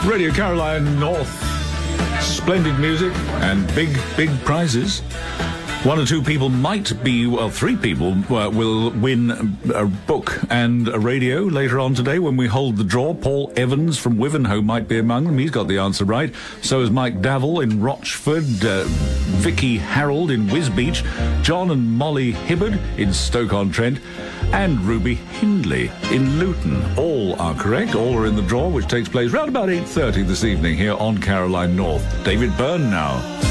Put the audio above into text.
Radio Caroline North. Splendid music and big prizes. One or two people might be, well, three people will win a book and a radio later on today when we hold the draw. Paul Evans from Wivenhoe might be among them. He's got the answer right. So is Mike Davell in Rochford, Vicky Harold in Wisbeach, John and Molly Hibbard in Stoke-on-Trent, and Ruby Hindley in Luton. All are correct. All are in the draw, which takes place round about 8:30 this evening here on Caroline North. David Byrne now.